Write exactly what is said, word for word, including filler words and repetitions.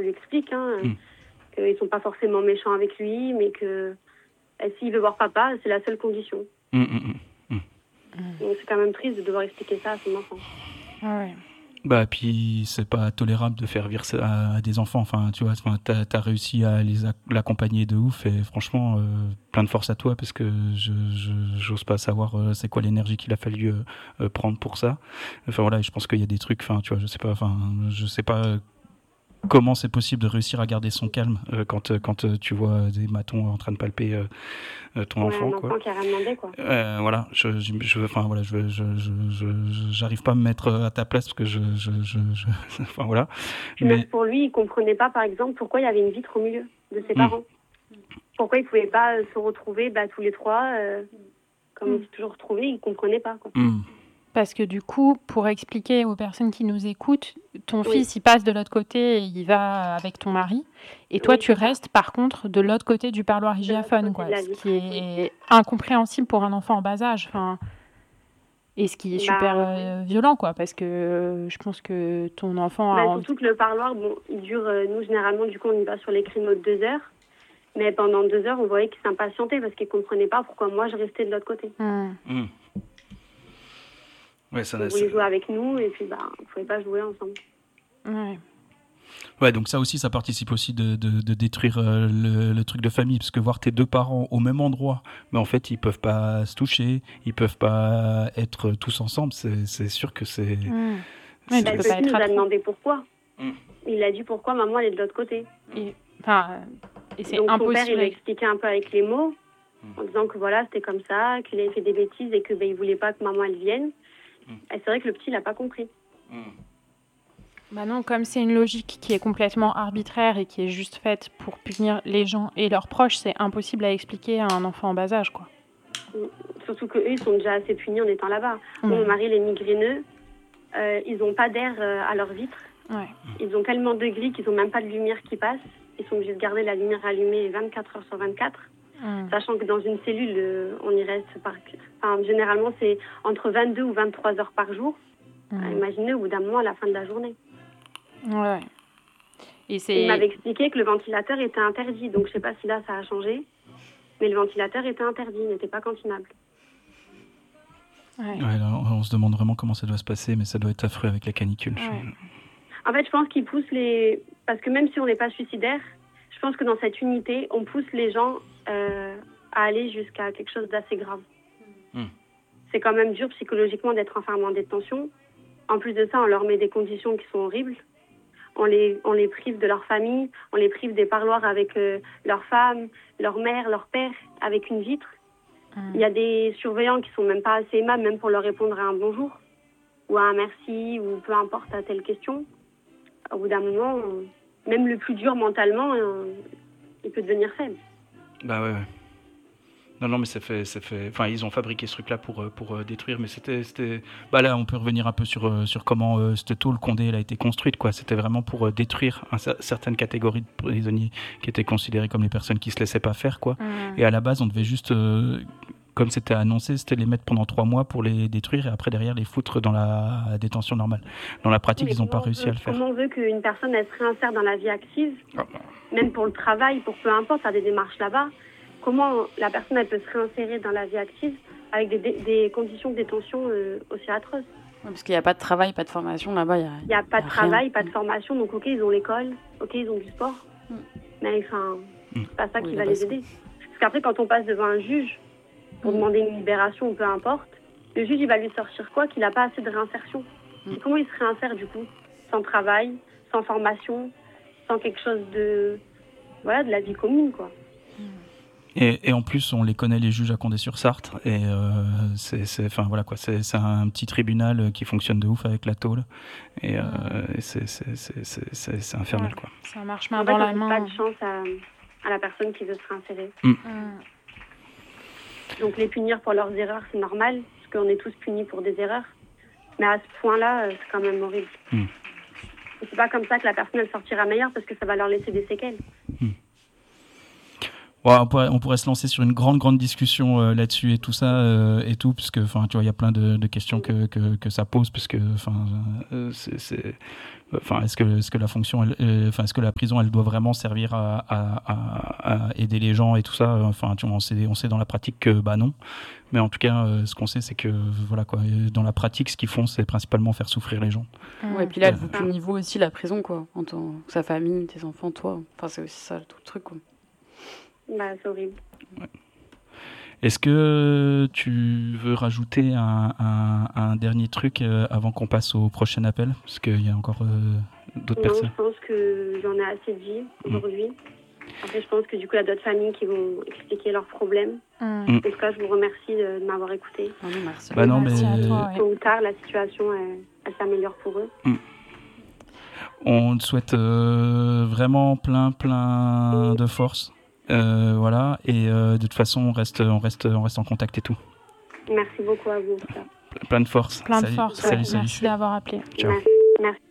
lui explique hein, Mm. qu'ils sont pas forcément méchants avec lui, mais que euh, s'il veut voir papa, c'est la seule condition. Mm, mm, mm. Donc c'est quand même triste de devoir expliquer ça à son enfant. Ah ouais. Bah, puis c'est pas tolérable de faire vivre ça à, à des enfants. Enfin, tu vois, enfin, t'as, t'as réussi à les ac- l'accompagner de ouf et franchement, euh, plein de force à toi parce que je, je j'ose pas savoir euh, c'est quoi l'énergie qu'il a fallu euh, euh, prendre pour ça. Enfin voilà, je pense qu'il y a des trucs. Enfin, tu vois, je sais pas. Enfin, je sais pas. euh, Comment c'est possible de réussir à garder son calme euh, quand, euh, quand euh, tu vois des matons en train de palper euh, euh, ton Ouais, enfant, un quoi. enfant qui a rien demandé, quoi. Euh, voilà, je, je, je, enfin voilà, je, je, je, je, je- j'arrive pas à me mettre à ta place parce que je, je, je, je enfin voilà. Puis même Mais pour lui, il comprenait pas, par exemple, pourquoi il y avait une vitre au milieu de ses Mm. parents. Pourquoi ils pouvaient pas euh, se retrouver bah, tous les trois, euh, comme ils s'est toujours retrouvés, il comprenait pas, quoi. mm, Parce que du coup, pour expliquer aux personnes qui nous écoutent, ton Oui. fils, il passe de l'autre côté et il va avec ton mari. Et toi, Oui, tu c'est ça. restes, par contre, de l'autre côté du parloir l'autre hygiaphone, côté quoi. de la Ce vitre, qui est incompréhensible pour un enfant en bas âge. Enfin, et ce qui est Bah, super ouais. euh, violent, quoi. Parce que euh, je pense que ton enfant a Bah, envie... surtout que le parloir, bon, il dure, euh, nous, généralement, du coup, on y va sur les créneaux de deux heures. Mais pendant deux heures, on voyait qu'il s'impatientait parce qu'il comprenait pas pourquoi moi, je restais de l'autre côté. Hmm. mm. Ouais, ça, Il ça- voulait jouer avec nous et puis, bah, on pouvait pas jouer ensemble. Ouais. ouais, donc ça aussi, ça participe aussi de, de, de détruire euh, le, le truc de famille parce que voir tes deux parents au même endroit, mais en fait, ils peuvent pas se toucher, ils peuvent pas être tous ensemble. C'est, c'est sûr que c'est. Hmm. c'est- Ouais, Bah, tu le peux pas petit être nous à a trois. demandé pourquoi. Mm. Il a dit pourquoi maman, elle est de l'autre côté. Et, enfin, euh, et c'est Donc son père, il impossible. a avec- expliqué un peu avec les mots, en disant que voilà, c'était comme ça, qu'il avait fait des bêtises et que ben, il voulait pas que maman elle vienne. Et c'est vrai que le petit, il a pas compris. Bah non, comme c'est une logique qui est complètement arbitraire et qui est juste faite pour punir les gens et leurs proches, c'est impossible à expliquer à un enfant en bas âge, quoi. Surtout qu'eux, ils sont déjà assez punis en étant là-bas. Mm. Mon mari, les migraineux, euh, ils ont pas d'air euh, à leurs vitres. Ouais. Ils ont tellement de gris qu'ils ont même pas de lumière qui passe. Ils sont obligés de garder la lumière allumée vingt-quatre heures sur vingt-quatre. Mm. Sachant que dans une cellule, euh, on y reste par... Enfin, généralement, c'est entre vingt-deux ou vingt-trois heures par jour. Mm. Euh, imaginez au bout d'un moment à la fin de la journée. Ouais. Et c'est... Il m'avait expliqué que le ventilateur était interdit. Donc, je sais pas si là, ça a changé. Mais le ventilateur était interdit, il n'était pas cantinable. Ouais. Ouais, là, on se demande vraiment comment ça doit se passer, mais ça doit être affreux avec la canicule. Ouais. En fait, je pense qu'ils poussent les... Parce que même si on n'est pas suicidaire, je pense que dans cette unité, on pousse les gens euh, à aller jusqu'à quelque chose d'assez grave. Mm. C'est quand même dur psychologiquement d'être enfermé en détention. En plus de ça, on leur met des conditions qui sont horribles. On les, on les prive de leur famille, on les prive des parloirs avec euh, leur femme, leur mère, leur père, avec une vitre. Mm. Il y a des surveillants qui sont même pas assez aimables, même pour leur répondre à un bonjour, ou à un merci, ou peu importe à telle question. Au bout d'un moment, on- même le plus dur mentalement, euh, il peut devenir faible. Bah ouais, ouais. Non, non, mais ça fait, ça fait. Enfin, ils ont fabriqué ce truc-là pour, euh, pour euh, détruire, mais c'était, c'était. Bah là, on peut revenir un peu sur, euh, sur comment euh, cette tôle Condé elle a été construite, quoi. C'était vraiment pour euh, détruire un, cer- certaines catégories de prisonniers qui étaient considérés comme les personnes qui se laissaient pas faire, quoi. Mm. Et à la base, on devait juste, euh, comme c'était annoncé, c'était les mettre pendant trois mois pour les détruire et après derrière les foutre dans la détention normale. Dans la pratique, Mais ils n'ont pas comment on réussi veut- à le faire. Comment on veut qu'une personne elle se réinsère dans la vie active, Ah, bah. même pour le travail, pour peu importe, faire des démarches là-bas? Comment la personne elle peut se réinsérer dans la vie active avec des, des, des conditions de détention euh, aussi atroces? Ouais, parce qu'il n'y a pas de travail, pas de formation là-bas. Il y a, Il n'y a pas de rien. travail, pas de formation, donc ok, ils ont l'école, ok, ils ont du sport, Mm. mais enfin, Mm. c'est pas ça Oui, qui la va base. les aider. Parce qu'après, quand on passe devant un juge pour Mm. demander une libération ou peu importe, le juge il va lui sortir quoi? Qu'il n'a pas assez de réinsertion. Mm. Et comment il se réinsère du coup? Sans travail, sans formation, sans quelque chose de, voilà, de la vie commune, quoi. Et, et en plus, on les connaît, les juges à Condé-sur-Sarthe. Et euh, c'est, c'est, enfin voilà quoi, c'est, c'est un petit tribunal euh, qui fonctionne de ouf avec la tôle. Et, euh, et c'est, c'est, c'est, c'est, c'est, c'est infernal, Ouais. quoi. Ça marche main En fait, dans on la laisse main. pas de chance à, à la personne qui veut se réinsérer. Mm. Donc les punir pour leurs erreurs, c'est normal, parce qu'on est tous punis pour des erreurs. Mais à ce point-là, euh, c'est quand même horrible. Mm. Et c'est pas comme ça que la personne elle sortira meilleure, parce que ça va leur laisser des séquelles. Ouais, on, pourrait, on pourrait se lancer sur une grande, grande discussion euh, là-dessus et tout ça, euh, et tout, puisque, enfin, tu vois, il y a plein de, de questions que, que, que ça pose, puisque, enfin, euh, c'est, c'est, enfin, est-ce que, est-ce que la fonction, elle, euh, enfin, est-ce que la prison, elle doit vraiment servir à, à, à, à aider les gens et tout ça. Enfin, tu vois, on sait, on sait dans la pratique que, bah non. Mais en tout cas, euh, ce qu'on sait, c'est que, voilà, quoi, dans la pratique, ce qu'ils font, c'est principalement faire souffrir les gens. Ouais, et puis là, elle veut plus au niveau aussi la prison, quoi, en tant que sa famille, tes enfants, toi. Enfin, c'est aussi ça, tout le truc, quoi. Bah, c'est horrible. Ouais. Est-ce que tu veux rajouter un, un, un dernier truc euh, avant qu'on passe au prochain appel? Parce qu'il y a encore euh, d'autres non, personnes. Je pense que j'en ai assez dit aujourd'hui. Mmh. Après, je pense que du coup, il y a d'autres familles qui vont expliquer leurs problèmes. Mmh. En tout cas, je vous remercie de, de m'avoir écouté. Ah non, merci. Bah non, merci mais... à toi. Tôt ou tard, la situation, elle, elle s'améliore pour eux. Mmh. On te souhaite euh, vraiment plein, plein de force. Euh, voilà, et euh, de toute façon, on reste, on, reste, on reste en contact et tout. Merci beaucoup à vous. Plein de force. Plein salut. de force. Salut, Ouais. salut. Merci d'avoir appelé. Ciao. Merci. Merci.